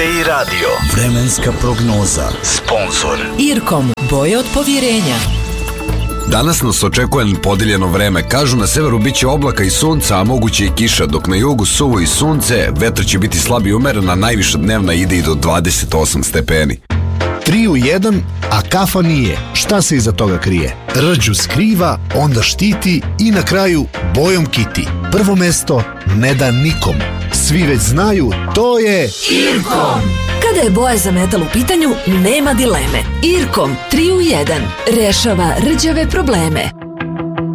RTI Radio. Vremenska prognoza. Sponzor Irkom, boje od povjerenja. Danas nas očekuje podeljeno vreme. Kažu na severu biće oblaka i sunca, a moguće i kiša, dok na jugu suvo i sunce, vetar će biti slab i umeren, a najviša dnevna ide i do 28 stepeni. 3 u 1, a kafa nije. Šta se iza toga krije? Rđu skriva, onda štiti i na kraju bojom kiti. Prvo mesto ne da nikom. Svi već znaju, to je Irkom. Kada je boja za metal u pitanju, nema dileme. Irkom 3 u 1 rešava rđave probleme.